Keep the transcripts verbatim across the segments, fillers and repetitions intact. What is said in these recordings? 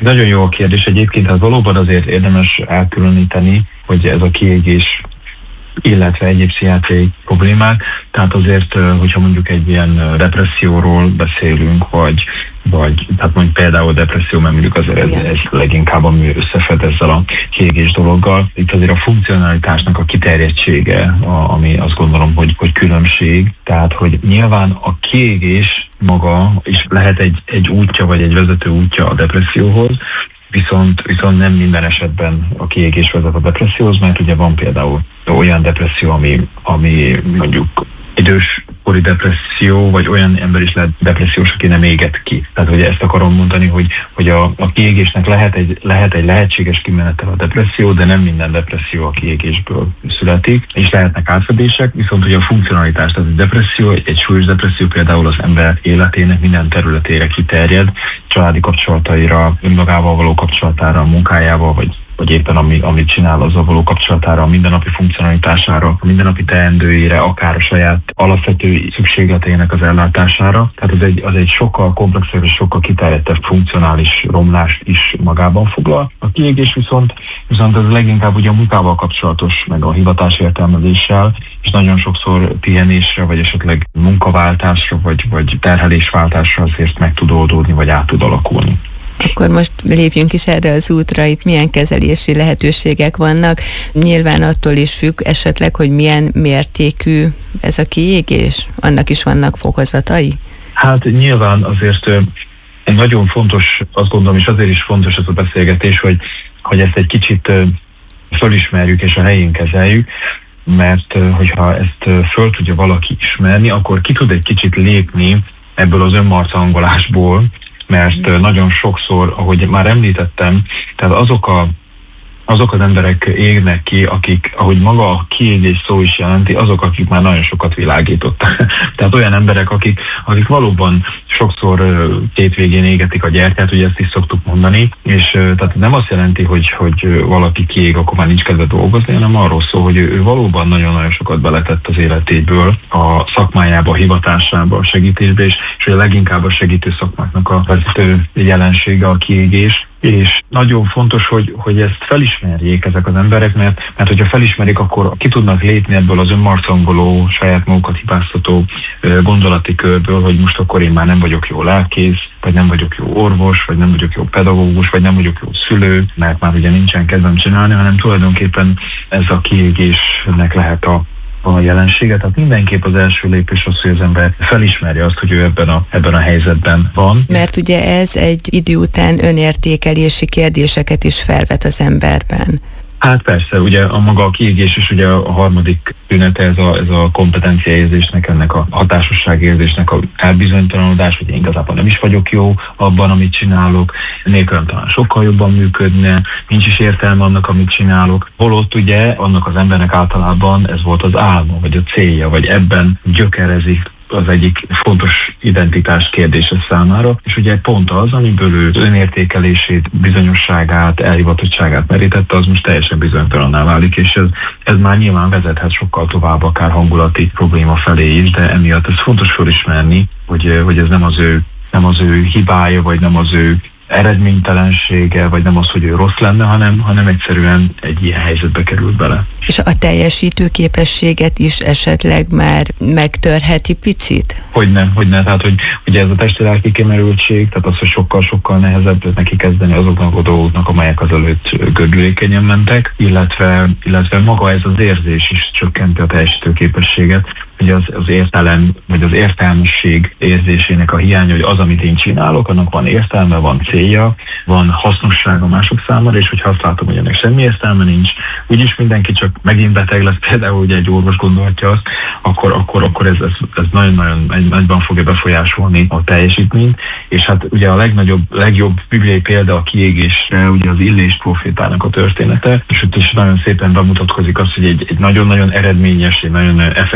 Nagyon jó a kérdés egyébként, hát valóban azért érdemes elkülöníteni, hogy ez a kiégés, illetve egyéb pszichiátriai problémák. Tehát azért, hogyha mondjuk egy ilyen depresszióról beszélünk, vagy, vagy tehát mondjuk például depresszió, mert mondjuk azért ez, ez leginkább ami összefed ezzel a kiégés dologgal. Itt azért a funkcionalitásnak a kiterjedtsége, a, ami azt gondolom, hogy, hogy különbség. Tehát, hogy nyilván a kiégés maga is lehet egy, egy útja, vagy egy vezető útja a depresszióhoz, Viszont, viszont nem minden esetben a kiégés vezet a depresszióhoz, mert ugye van például olyan depresszió, ami, ami mondjuk időskori depresszió, vagy olyan ember is lehet depressziós, aki nem éget ki. Tehát ugye ezt akarom mondani, hogy, hogy a, a kiégésnek lehet egy, lehet egy lehetséges kimenetel a depresszió, de nem minden depresszió a kiégésből születik, és lehetnek átfedések, viszont ugye a funkcionalitás, tehát a depresszió, egy, egy súlyos depresszió például az ember életének minden területére kiterjed, családi kapcsolataira, önmagával való kapcsolatára, munkájával, vagy vagy éppen ami, amit csinál, azzal való kapcsolatára, a mindennapi funkcionalitására, a mindennapi teendőire, akár a saját alapvető szükségleteinek az ellátására. Tehát az egy, az egy sokkal komplexebb és sokkal kiterjedtebb funkcionális romlást is magában foglal. A kiégés viszont, viszont ez leginkább ugye a munkával kapcsolatos, meg a hivatás értelmezéssel, és nagyon sokszor pihenésre, vagy esetleg munkaváltásra, vagy, vagy terhelésváltásra azért meg tud oldódni, vagy át tud alakulni. Akkor most lépjünk is erre az útra, itt milyen kezelési lehetőségek vannak. Nyilván attól is függ esetleg, hogy milyen mértékű ez a kiégés, annak is vannak fokozatai? Hát nyilván azért nagyon fontos, azt gondolom, és azért is fontos ez a beszélgetés, hogy, hogy ezt egy kicsit fölismerjük és a helyén kezeljük, mert hogyha ezt föl tudja valaki ismerni, akkor ki tud egy kicsit lépni ebből az önmarcangolásból, mert nagyon sokszor, ahogy már említettem, tehát azok, a, azok az emberek égnek ki, akik, ahogy maga a kiégés szó is jelenti, azok, akik már nagyon sokat világítottak. Tehát olyan emberek, akik, akik valóban sokszor két végén égetik a gyertyát, ugye ezt is szoktuk mondani, és tehát nem azt jelenti, hogy, hogy valaki kiég, akkor már nincs kedve dolgozni, hanem arról szól, hogy ő, ő valóban nagyon-nagyon sokat beletett az életéből, a szakmájába, a hivatásába, a segítésbe, és, és a leginkább a segítő szakmáknak a vezető jelensége a kiégés. És nagyon fontos, hogy, hogy ezt felismerjék ezek az emberek, mert, mert hogyha felismerik, akkor ki tudnak lépni ebből az önmarcangoló, saját magukat hibáztató gondolati körből, hogy most akkor én már nem vagyok jó lelkész, vagy nem vagyok jó orvos, vagy nem vagyok jó pedagógus, vagy nem vagyok jó szülő, mert már ugye nincsen kedvem csinálni, hanem tulajdonképpen ez a kiégésnek lehet a a jelenséget. Tehát mindenképp az első lépés az, hogy az ember felismerje azt, hogy ő ebben a, ebben a helyzetben van. Mert ugye ez egy idő után önértékelési kérdéseket is felvet az emberben. Hát persze, ugye a maga a kiégés is ugye a harmadik tünete, ez a, ez a kompetenciaérzésnek, ennek a hatásosságérzésnek a elbizonytalanodás, hogy én igazából nem is vagyok jó abban, amit csinálok, nélkülem talán sokkal jobban működne, nincs is értelme annak, amit csinálok. Holott ugye annak az embernek általában ez volt az álma, vagy a célja, vagy ebben gyökerezik az egyik fontos identitás kérdése számára, és ugye pont az, amiből ő önértékelését, bizonyosságát, elhivatottságát merítette, az most teljesen bizonytalanná válik, és ez, ez már nyilván vezethet sokkal tovább, akár hangulati probléma felé is, de emiatt ez fontos felismerni, hogy, hogy ez nem az ő, nem az ő hibája, vagy nem az ő eredménytelensége, vagy nem az, hogy ő rossz lenne, hanem, hanem egyszerűen egy ilyen helyzetbe került bele. És a teljesítő képességet is esetleg már megtörheti picit? Hogyne, hogyne. Tehát, hogy ugye ez a testi-lelki kimerültség, tehát az, hogy sokkal-sokkal nehezebb neki kezdeni azoknak a dolgoknak, amelyek azelőtt gördülékenyen mentek, illetve, illetve maga ez az érzés is csökkenti a teljesítő képességet, hogy az, az értelem, vagy az értelmesség érzésének a hiánya, hogy az, amit én csinálok, annak van értelme, van célja, van hasznossága mások számára, és hogyha azt látom, hogy ennek semmi értelme nincs, úgyis mindenki csak megint beteg lesz, például ugye egy orvos gondolhatja azt, akkor, akkor, akkor ez, ez, ez nagyon-nagyon nagyban fogja befolyásolni a teljesítményt, és hát ugye a legnagyobb, legjobb bibliai példa a kiégésre, ugye az Illés prófétának a története, és ott is nagyon szépen bemutatkozik az, hogy egy, egy nagyon-nagyon eredményes, egy nagyon effektív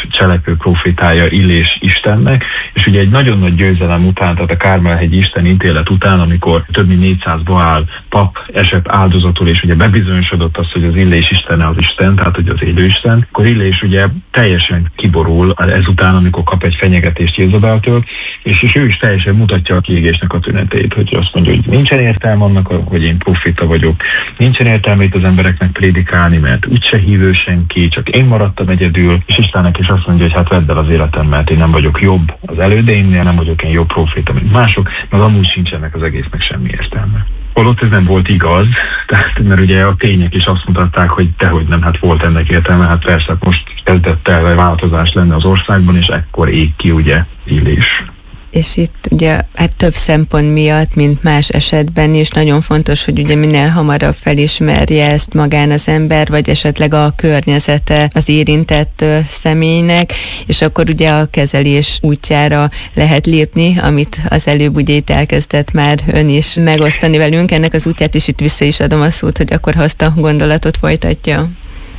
cselekvő profitája Illés Istennek, és ugye egy nagyon nagy győzelem után, tehát a Kármel-hegyi Isten ítélet után, amikor több mint négyszáz Baál pap esett áldozatul, és ugye bebizonyosodott az, hogy az Illés Istene az Isten, tehát hogy az élő Isten, akkor Illés ugye teljesen kiborul ezután, amikor kap egy fenyegetést Jézabeltől, és, és ő is teljesen mutatja a kiégésnek a tüneteit, hogy azt mondja, hogy nincsen értelme annak, hogy én profita vagyok, nincsen értelme itt az embereknek prédikálni, mert úgyse hívő senki, csak én maradtam egyedül, és Istennek is azt mondja, hogy hát vedd el az életem, mert én nem vagyok jobb az elődeimnél, nem vagyok én jobb profita, mint mások, meg amúgy sincsenek az egésznek semmi értelme. Holott ez nem volt igaz, tehát, mert ugye a tények is azt mutatták, hogy dehogy nem, hát volt ennek értelme, hát persze most kezdett el változás lenne az országban, és ekkor ég ki ugye Illés. És itt ugye hát több szempont miatt, mint más esetben is nagyon fontos, hogy ugye minél hamarabb felismerje ezt magán az ember, vagy esetleg a környezete az érintett személynek, és akkor ugye a kezelés útjára lehet lépni, amit az előbb ugye itt elkezdett már ön is megosztani velünk. Ennek az útját is itt vissza is adom a szót, hogy akkor ha azt a gondolatot folytatja.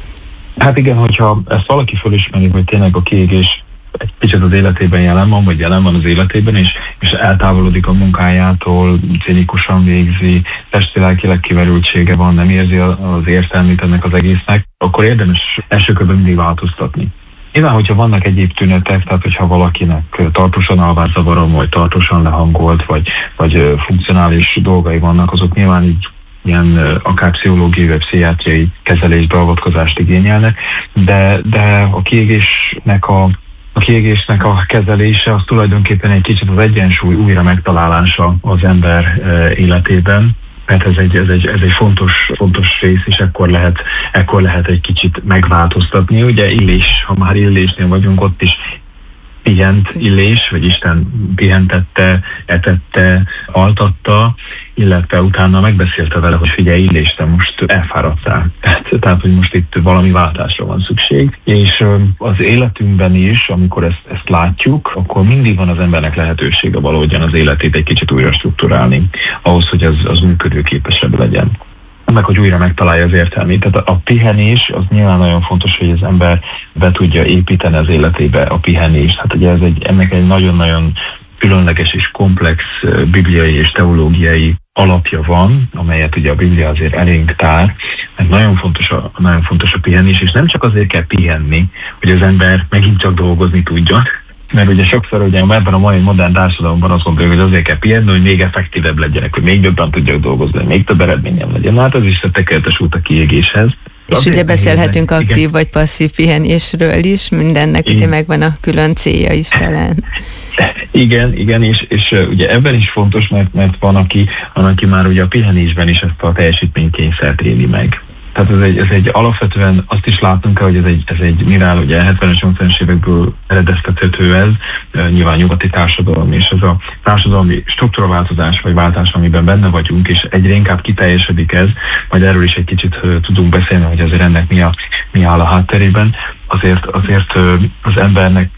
Hát igen, hogyha ezt valaki felismeri, hogy tényleg a kiégés egy kicsit az életében jelen van, vagy jelen van az életében, és, és eltávolodik a munkájától, cinikusan végzi, testi-lelkileg kimerültsége van, nem érzi az értelmét ennek az egésznek, akkor érdemes első körben mindig változtatni. Nyilván, hogyha vannak egyéb tünetek, tehát hogyha valakinek tartósan alvászavarom, vagy tartósan lehangolt, vagy, vagy funkcionális dolgai vannak, azok nyilván így ilyen akár pszichológiai vagy pszichiátriai kezelésbe avatkozást igényelnek, de, de a kiégésnek a A kiégésnek a kezelése az tulajdonképpen egy kicsit az egyensúly újra megtalálása az ember életében, mert ez egy, ez egy, ez egy fontos, fontos rész, és ekkor lehet, ekkor lehet egy kicsit megváltoztatni. Ugye Illés, ha már Illésnél vagyunk, ott is pihent Illés, vagy Isten pihentette, etette, altatta, illetve utána megbeszélte vele, hogy figyelj Illés, te most elfáradtál. Tehát, tehát, hogy most itt valami váltásra van szükség. És az életünkben is, amikor ezt, ezt látjuk, akkor mindig van az embernek lehetősége valahogyan az életét egy kicsit újra strukturálni, ahhoz, hogy az, az működőképesebb legyen. Meg, hogy újra megtalálja az értelmét. Tehát a pihenés az nyilván nagyon fontos, hogy az ember be tudja építeni az életébe a pihenést. Hát ugye ez egy, ennek egy nagyon-nagyon különleges és komplex bibliai és teológiai alapja van, amelyet ugye a Biblia azért elénk tár, mert nagyon fontos a, nagyon fontos a pihenés, és nem csak azért kell pihenni, hogy az ember megint csak dolgozni tudjon, mert ugye sokszor ugye ebben a mai modern társadalomban azt mondjuk, hogy azért kell pihenni, hogy még effektívebb legyenek, hogy még jobban tudjak dolgozni, még több eredményem legyen. Na hát az is a tekertes út a kiégéshez. És azért ugye beszélhetünk aktív igen. vagy passzív pihenésről is, mindennek igen. ugye megvan a külön célja is talán. Igen, igen, és, és ugye ebben is fontos, mert, mert van, aki, van, aki már ugye a pihenésben is ezt a teljesítménykényszert éli meg. Tehát ez egy, ez egy alapvetően azt is látunk kell, hogy ez egy, ez egy mivel ugye hetvenes, nyolcvanas évekből eredeztethető ez, nyilván nyugati társadalom, és ez a társadalmi struktúraváltozás vagy váltás, amiben benne vagyunk, és egyre inkább kiteljesedik ez, majd erről is egy kicsit tudunk beszélni, hogy azért ennek mi, a, mi áll a hátterében, azért, azért az embernek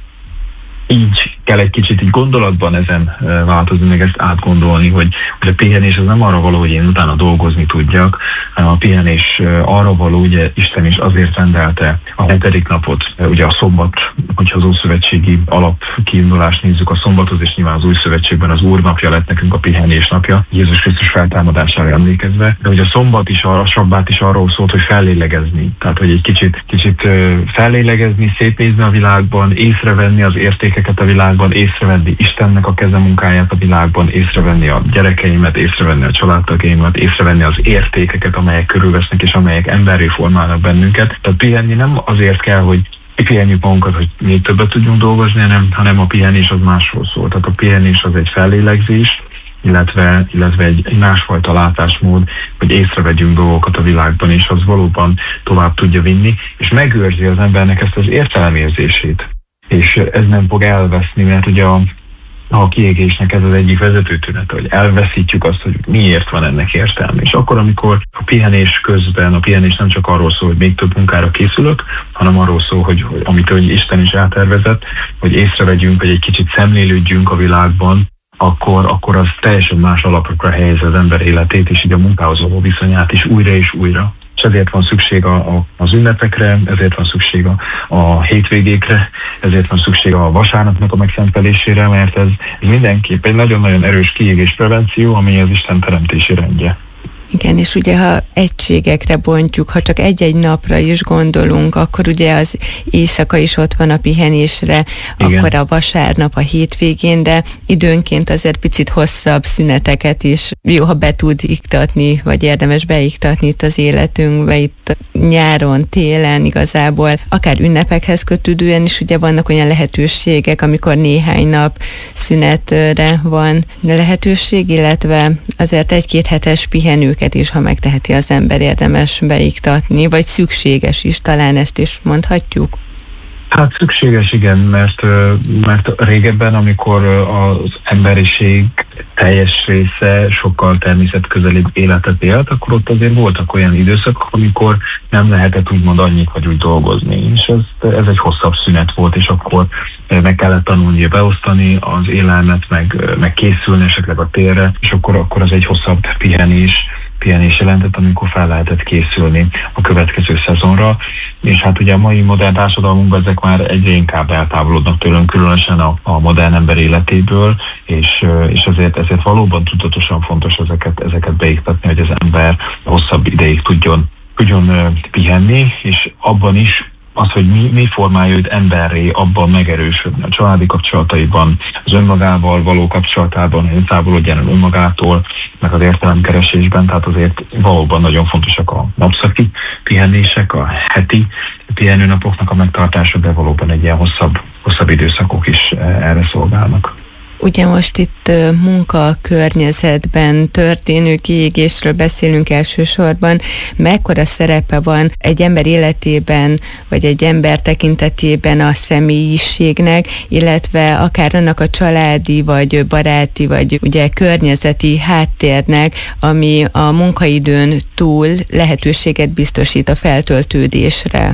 így kell egy kicsit így gondolatban ezen változni, meg ezt átgondolni, hogy, hogy a pihenés az nem arra való, hogy én utána dolgozni tudjak, hanem a pihenés arra való, ugye Isten is azért rendelte a hetedik napot, ugye a szombat, hogyha az ószövetségi alapkiindulást nézzük, a szombatot, és nyilván az új szövetségben az Úr napja lett nekünk a pihenés napja, Jézus Krisztus feltámadására emlékezve, de ugye a szombat is, a sabbát is arról szólt, hogy fellélegezni, tehát hogy egy kicsit, kicsit fellélegezni, szétnézni a világban, észrevenni az értékeket a világban, észrevenni Istennek a kezemunkáját a világban, észrevenni a gyerekeimet, észrevenni a családtagjaimat, észrevenni az értékeket, amelyek körülvesznek és amelyek emberré formálnak bennünket. Tehát pihenni nem azért kell, hogy pihenjük magunkat, hogy még többet tudjunk dolgozni, hanem, hanem a pihenés az másról szól. Tehát a pihenés az egy fellélegzés, illetve, illetve egy, egy másfajta látásmód, hogy észrevegyünk dolgokat a világban, és az valóban tovább tudja vinni, és megőrzi az embernek ezt az értelemérzését. És ez nem fog elveszni, mert ugye a, a kiégésnek ez az egyik vezető tünete, hogy elveszítjük azt, hogy miért van ennek értelme. És akkor, amikor a pihenés közben, a pihenés nem csak arról szól, hogy még több munkára készülök, hanem arról szól, hogy, hogy amit hogy Isten is eltervezett, hogy észrevegyünk, hogy egy kicsit szemlélődjünk a világban, akkor, akkor az teljesen más alapokra helyez az ember életét, és így a munkához való viszonyát is újra és újra. és ezért van szükség a, a, az ünnepekre, ezért van szükség a, a hétvégékre, ezért van szükség a vasárnapnak a megszentelésére, mert ez, ez mindenképp egy nagyon-nagyon erős kiégés prevenció, ami az Isten teremtési rendje. Igen, és ugye ha egységekre bontjuk, ha csak egy-egy napra is gondolunk, akkor ugye az éjszaka is ott van a pihenésre, igen. Akkor a vasárnap a hétvégén, de időnként azért picit hosszabb szüneteket is jó, ha be tud iktatni, vagy érdemes beiktatni itt az életünkbe, itt nyáron, télen igazából, akár ünnepekhez kötődően is ugye vannak olyan lehetőségek, amikor néhány nap szünetre van lehetőség, illetve azért egy-két hetes pihenők is, ha megteheti az ember, érdemes beiktatni, vagy szükséges is, talán ezt is mondhatjuk? Hát szükséges, igen, mert, mert régebben, amikor az emberiség teljes része sokkal természetközelibb életet élt, akkor ott azért voltak olyan időszakok, amikor nem lehetett úgymond annyit vagy úgy dolgozni, és ez, ez egy hosszabb szünet volt, és akkor meg kellett tanulni beosztani az élelmet, meg, meg készülni esetleg a térre, és akkor, akkor az egy hosszabb pihenés, pihenés jelentett, amikor fel lehetett készülni a következő szezonra, és hát ugye a mai modern társadalmunkban ezek már egyre inkább eltávolodnak tőlünk, különösen a, a modern ember életéből, és, és ezért, ezért valóban tudatosan fontos ezeket, ezeket beiktatni, hogy az ember hosszabb ideig tudjon, tudjon pihenni, és abban is az, hogy mi, mi formálja őt emberré, abban megerősödni a családi kapcsolataiban, az önmagával való kapcsolatában, hogy távolodjon el önmagától, meg az értelemkeresésben, tehát azért valóban nagyon fontosak a napszaki pihenések, a heti pihenőnapoknak a megtartása, de valóban egy ilyen hosszabb, hosszabb időszakok is erre szolgálnak. Ugye most itt munkakörnyezetben történő kiégésről beszélünk elsősorban. Mekkora szerepe van egy ember életében, vagy egy ember tekintetében a személyiségnek, illetve akár annak a családi, vagy baráti, vagy ugye környezeti háttérnek, ami a munkaidőn túl lehetőséget biztosít a feltöltődésre?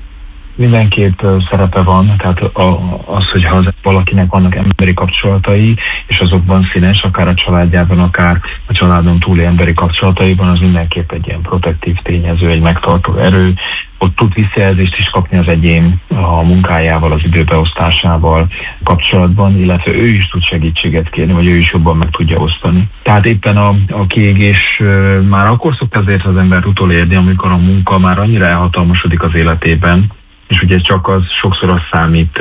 Mindenképp szerepe van, tehát az, hogyha az valakinek vannak emberi kapcsolatai, és azokban színes, akár a családjában, akár a családon túli emberi kapcsolataiban, az mindenképp egy ilyen protektív tényező, egy megtartó erő. Ott tud visszajelzést is kapni az egyén a munkájával, az időbeosztásával kapcsolatban, illetve ő is tud segítséget kérni, vagy ő is jobban meg tudja osztani. Tehát éppen a, a kiégés már akkor szokta azért az ember utolérni, amikor a munka már annyira elhatalmasodik az életében, és ugye csak az sokszor az számít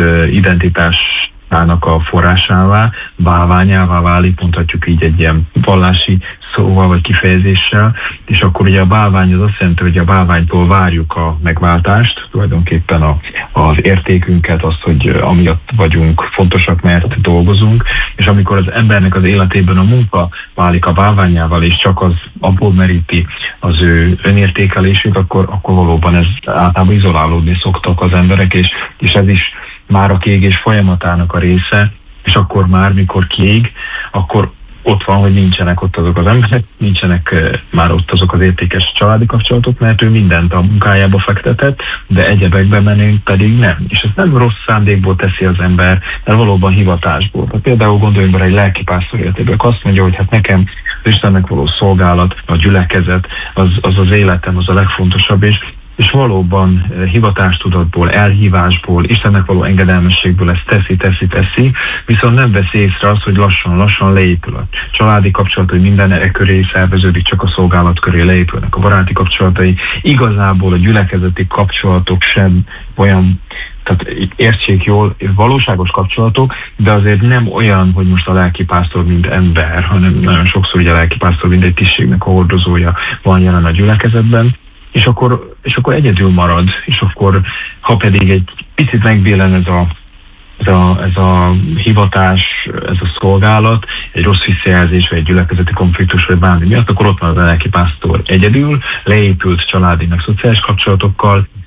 identitásnak a forrásává, bálványává válik, mondhatjuk így egy ilyen vallási szóval vagy kifejezéssel, és akkor ugye a bálvány az azt jelenti, hogy a bálványtól várjuk a megváltást, tulajdonképpen a, az értékünket, azt, hogy amiatt vagyunk fontosak, mert dolgozunk, és amikor az embernek az életében a munka válik a bálványával, és csak az abból meríti az ő önértékelését, akkor, akkor valóban ez általában izolálódni szoktak az emberek, és, és ez is már a kiégés folyamatának a része, és akkor már, mikor kiég, akkor ott van, hogy nincsenek ott azok az emberek, nincsenek már ott azok az értékes családi kapcsolatok, mert ő mindent a munkájába fektetett, de egyebekben menünk pedig nem. És ez nem rossz szándékból teszi az ember, mert valóban hivatásból. Tehát például gondoljunk bele egy lelkipásztor életében, azt mondja, hogy hát nekem az Istennek való szolgálat, a gyülekezet, az az, az életem, az a legfontosabb, és és valóban hivatástudatból, elhívásból, Istennek való engedelmességből ezt teszi, teszi, teszi, viszont nem veszi észre azt, hogy lassan-lassan leépül a családi kapcsolatai, minden e köré szerveződik, csak a szolgálat köré leépülnek a baráti kapcsolatai. Igazából a gyülekezeti kapcsolatok sem olyan, tehát értsék jól, valóságos kapcsolatok, de azért nem olyan, hogy most a lelkipásztor mint ember, hanem nagyon sokszor ugye a lelkipásztor mint egy tisztségnek a hordozója van jelen a gyülekezetben, és akkor, és akkor egyedül marad, és akkor, ha pedig egy picit megbillen ez a, ez a, ez a hivatás, ez a szolgálat, egy rossz visszajelzés, vagy egy gyülekezeti konfliktus, vagy bármi miatt, akkor ott van a lelkipásztor egyedül, leépült családi meg szociális kapcsolatokkal,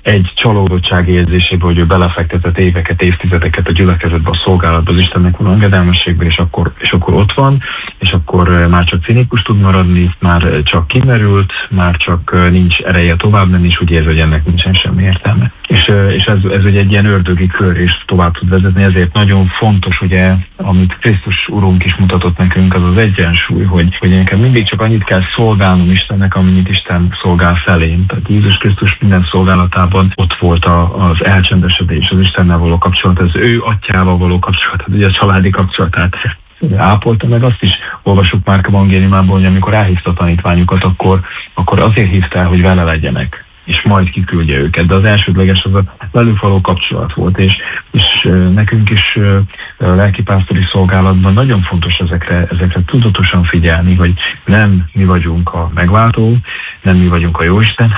egy csalódottság érzéséből, hogy ő belefektetett éveket, évtizedeket a gyülekezetbe, a szolgálatba, az Istennek való engedelmességbe, és akkor, és akkor ott van, és akkor már csak cinikus tud maradni, már csak kimerült, már csak nincs ereje tovább menni, és úgy érzi, hogy ennek nincsen semmi értelme. És, és ez, ez ugye egy ilyen ördögi kör, és tovább tud vezetni, ezért nagyon fontos, ugye, amit Krisztus Urunk is mutatott nekünk, az az egyensúly, hogy, hogy nekem mindig csak annyit kell szolgálnom Istennek, amennyit Isten szolgál felém. Tehát Jézus Krisztus minden szolgálatában ott volt a, az elcsendesedés, az Istennel való kapcsolat, az ő atyával való kapcsolat, ugye a családi kapcsolatát ápolta, meg azt is olvasjuk Márk evangéliumában, hogy amikor elhívta a tanítványokat, akkor, akkor azért hívta el, hogy vele legyenek, és majd kiküldje őket, de az elsődleges az a velük való kapcsolat volt, és, és nekünk is lelkipásztori szolgálatban nagyon fontos ezekre, ezekre tudatosan figyelni, hogy nem mi vagyunk a megváltó, nem mi vagyunk a Jóisten,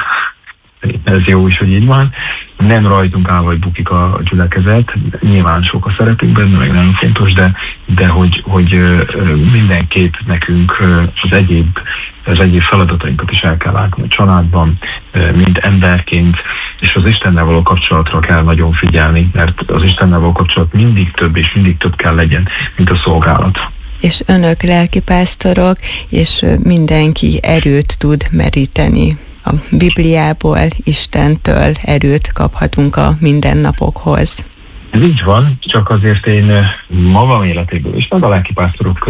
ez jó is, hogy így van, nem rajtunk áll, vagy bukik a gyülekezet, nyilván sok a szerepünk benne, meg nagyon fontos, de, de hogy, hogy mindenképp nekünk az egyéb, az egyéb feladatainkat is el kell látni a családban, mint emberként, és az Istennel való kapcsolatra kell nagyon figyelni, mert az Istennel való kapcsolat mindig több, és mindig több kell legyen, mint a szolgálat. És önök lelkipásztorok, és mindenki erőt tud meríteni. A Bibliából, Istentől erőt kaphatunk a mindennapokhoz. Ez így van, csak azért én magam életéből is, meg a lelkipásztorok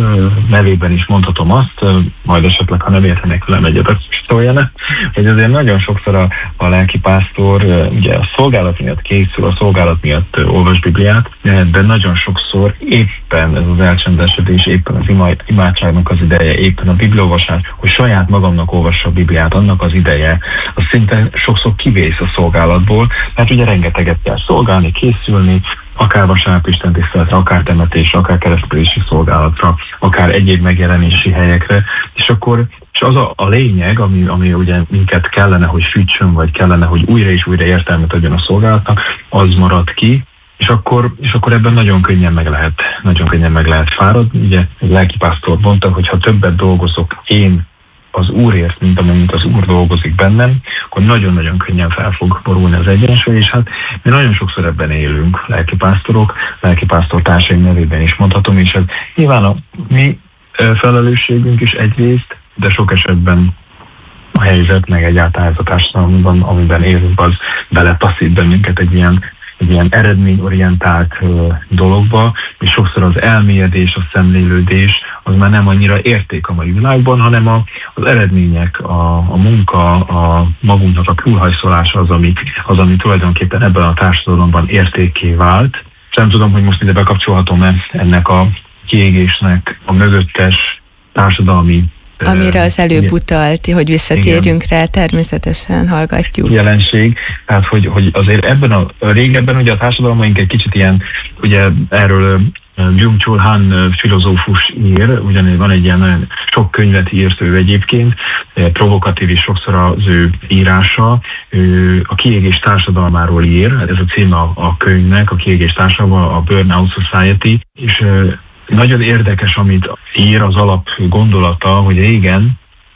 nevében is mondhatom azt, majd esetleg, ha nem értenek velem egyet, szóljanak, hogy azért nagyon sokszor a, a lelkipásztor ugye a szolgálat miatt készül, a szolgálat miatt olvas Bibliát, de nagyon sokszor éppen ez az elcsendesedés, éppen az imádságnak az ideje, éppen a bibliaolvasás, hogy saját magamnak olvassa a Bibliát, annak az ideje, az szinte sokszor kivész a szolgálatból, mert ugye rengeteget kell szolgálni, készül, akár vasárnap istentiszteletre, akár temetésre, akár keresztelési szolgálatra, akár egyéb megjelenési helyekre, és akkor és az a, a lényeg, ami, ami ugye minket kellene, hogy fűtsön, vagy kellene, hogy újra és újra értelmet adjon a szolgálatnak, az marad ki, és akkor, és akkor ebben nagyon könnyen meg lehet, nagyon könnyen meg lehet fáradni. Ugye egy lelkipásztor mondta, hogy ha többet dolgozok én az Úrért, mint amennyit az Úr dolgozik bennem, akkor nagyon-nagyon könnyen fel fog borulni az egyensúly, és hát mi nagyon sokszor ebben élünk, lelkipásztorok, lelkipásztor társaim nevében is mondhatom, és ez nyilván a mi felelősségünk is egyrészt, de sok esetben a helyzet, meg egyáltalán ez a társadalomban, amiben élünk, az beletaszít bennünket egy ilyen egy ilyen eredményorientált uh, dologba, és sokszor az elmélyedés, a szemlélődés az már nem annyira érték a mai világban, hanem a, az eredmények, a, a munka, a magunknak a túlhajszolása az ami, az, ami tulajdonképpen ebben a társadalomban értékké vált. És nem tudom, hogy most ide bekapcsolhatom-e ennek a kiégésnek a mögöttes társadalmi amire az előbb utalt, hogy visszatérjünk igen. rá, természetesen hallgatjuk. Jelenség, tehát hogy, hogy azért ebben a régebben ugye a társadalmaink egy kicsit ilyen, ugye erről Byung-Chul Han filozófus ír, ugyanis van egy ilyen nagyon sok könyvet írt ő egyébként, provokatív is sokszor az ő írása, ő a kiégés társadalmáról ír, ez a címe a, a könyvnek, a kiégés társadalma, a Burnout Society, és nagyon érdekes, amit ír az alap gondolata, hogy régen,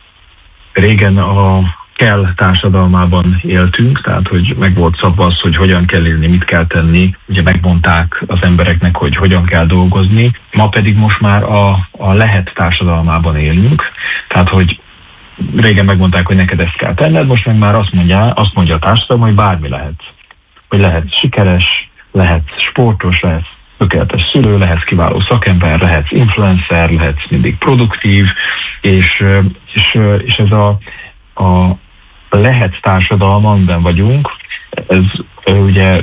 régen a kell társadalmában éltünk, tehát hogy meg volt szabva az, hogy hogyan kell élni, mit kell tenni, ugye megmondták az embereknek, hogy hogyan kell dolgozni, ma pedig most már a, a lehet társadalmában élünk, tehát hogy régen megmondták, hogy neked ezt kell tenned, most meg már azt mondja, azt mondja a társadalom, hogy bármi lehet. Hogy lehet sikeres, lehet sportos, lehet tökéletes szülő, lehetsz kiváló szakember, lehetsz influencer, lehetsz mindig produktív, és, és, és ez a, a lehet társadalom, amiben vagyunk, ez ugye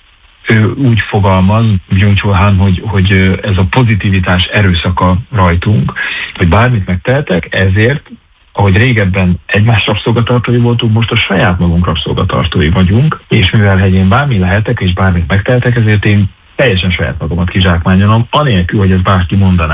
ő úgy fogalmaz, Byung-Chul Han, hogy, hogy ez a pozitivitás erőszaka rajtunk, hogy bármit megtehetek, ezért, ahogy régebben egymás rabszolgatartói voltunk, most a saját magunk rabszolgatartói vagyunk, és mivel hogy én bármi lehetek, és bármit megtehetek, ezért én teljesen saját magamat kizsákmányolom, anélkül, hogy ez bárki mondaná.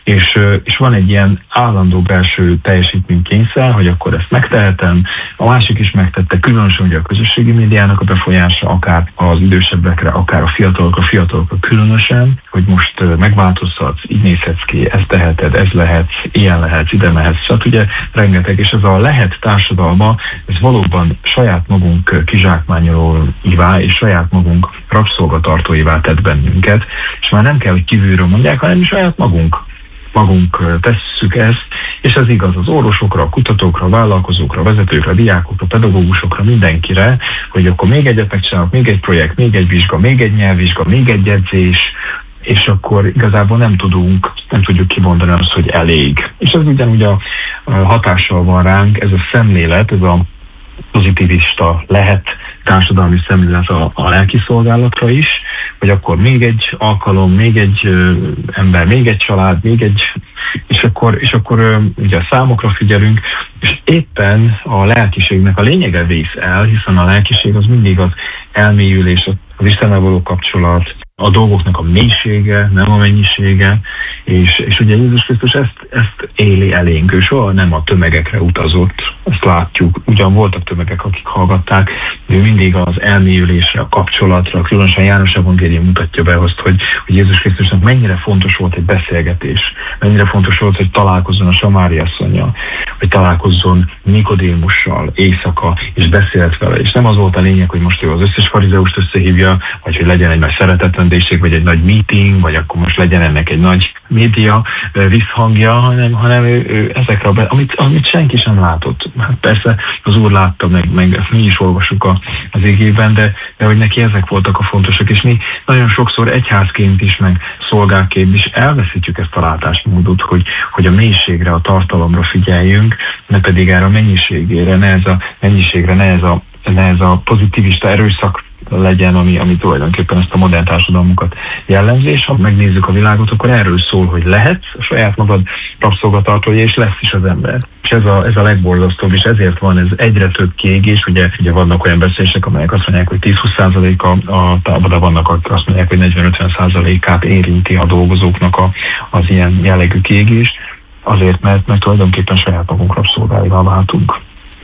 És, és van egy ilyen állandó belső teljesítménykényszer, hogy akkor ezt megtehetem, a másik is megtette, különösen ugye a közösségi médiának a befolyása, akár az idősebbekre, akár a fiatalokra, a fiatalokra különösen, hogy most megváltozhatsz, így nézhetsz ki, ezt teheted, ez lehet, ilyen lehet, ide mehetsz. Tehát ugye rengeteg, és ez a lehet társadalma, ez valóban saját magunk kizsákmányolóivá és saját magunk rabszolgatartóivá tett bennünket, és már nem kell, hogy kívülről mondják, hanem mi saját magunk. magunk tesszük ezt, és ez igaz az orvosokra, a kutatókra, a vállalkozókra, a vezetőkre, a diákokra, a pedagógusokra, mindenkire, hogy akkor még egyet megcsinálok, még egy projekt, még egy vizsga, még egy nyelvvizsga, még egy edzés, és akkor igazából nem tudunk, nem tudjuk kimondani azt, hogy elég. És ez ugyanúgy a, a hatással van ránk, ez a szemlélet, ez a pozitivista lehet társadalmi szemlélet a, a lelkiszolgálatra is, hogy akkor még egy alkalom, még egy ö, ember, még egy család, még egy, és akkor, és akkor ö, ugye a számokra figyelünk, és éppen a lelkiségnek a lényege vész el, hiszen a lelkiség az mindig az elmélyülés, az Istennel való kapcsolat, a dolgoknak a mélysége, nem a mennyisége, és, és ugye Jézus Krisztus ezt, ezt éli elénk, ő soha nem a tömegekre utazott, ezt látjuk, ugyan voltak tömegek, akik hallgatták, de ő mindig az elmélyülésre, a kapcsolatra, különösen János evangélium mutatja be azt, hogy, hogy Jézus Krisztusnak mennyire fontos volt egy beszélgetés, mennyire fontos volt, hogy találkozzon a Samári asszonnyal, hogy találkozzon Nikodémussal éjszaka, és beszélt vele, és nem az volt a lényeg, hogy most ő az összes farizeust összehívja, vagy hogy legyen egy nagy szeretetlendésség, vagy egy nagy meeting, vagy akkor most legyen ennek egy nagy média visszhangja, hanem, hanem ő, ő ezekre, a, amit, amit senki sem látott. Hát persze az Úr látta, meg, meg mi is olvasjuk a, az igében, de, de hogy neki ezek voltak a fontosak, és mi nagyon sokszor egyházként is, meg szolgákként is elveszítjük ezt a látásmódot, hogy, hogy a mélységre, a tartalomra figyeljünk, ne pedig erre a mennyiségére, ne ez a mennyiségre, ne ez a, ne ez a pozitivista erőszak legyen, ami, ami tulajdonképpen ezt a modern társadalmunkat jellemzi, és ha megnézzük a világot, akkor erről szól, hogy lehetsz a saját magad rabszolgatartója, és lesz is az ember. És ez a, ez a legborzasztóbb, és ezért van ez egyre több kiégés, ugye, ugye vannak olyan beszélések, amelyek azt mondják, hogy tíz-húsz százaléka a tábor, de vannak, akik azt mondják, hogy negyven-ötven százalékát érinti a dolgozóknak a, az ilyen jellegű kiégés, azért, mert, mert tulajdonképpen saját magunk rabszolgáivá váltunk.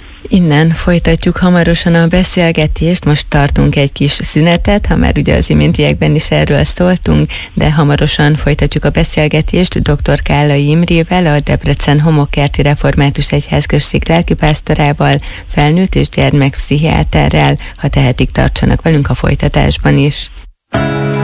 Innen folytatjuk hamarosan a beszélgetést, most tartunk egy kis szünetet, ha már ugye az iméntiekben is erről szóltunk, de hamarosan folytatjuk a beszélgetést dr. Kállai Imrével, a Debrecen Homokkerti Református Egyházközség lelkipásztorával, felnőtt és gyermekpszichiáterrel. Ha tehetik, tartsanak velünk a folytatásban is.